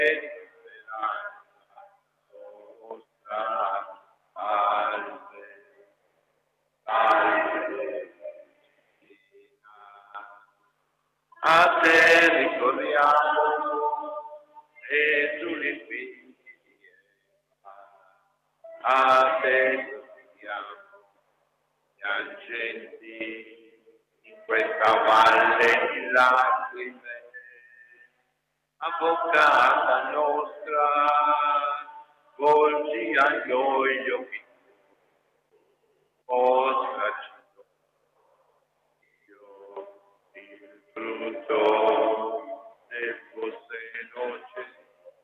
speranza nostra, salve, salve, a te ricorriamo e tu li figli di Eva, a te chiediamo, piangenti in questa valle di lacrime, avvocata nostra, volgi a noi gli occhi, mostraci Dio il frutto del tuo seno,